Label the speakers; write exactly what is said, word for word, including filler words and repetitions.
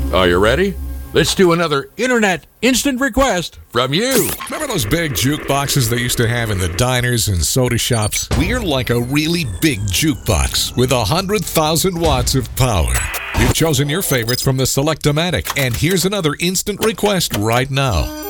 Speaker 1: Are you ready? Let's do another internet instant request from you.
Speaker 2: Remember those big jukeboxes they used to have in the diners and soda shops? We're like a really big jukebox with one hundred thousand watts of power. You've chosen your favorites from the Select-O-Matic, and here's another instant request right now.